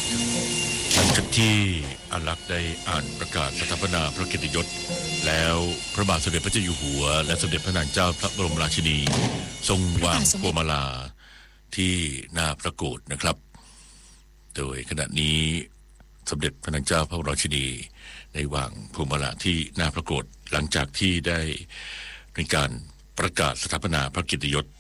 หลังจากที่อารักษ์ได้อ่านประกาศสถาปนาพระเกียรติยศแล้วพระบาทสมเด็จพระเจ้าอยู่หัวและสมเด็จพระนางเจ้าพระบรมราชินีทรงวางพวงมาลาที่หน้าพระโกฐนะครับโดยขณะนี้สมเด็จพระนางเจ้าพระบรมราชินีได้วางพวงมาลาที่หน้าพระโกฐหลังจากที่ได้มีการประกาศสถาปนาพระเกียรติยศ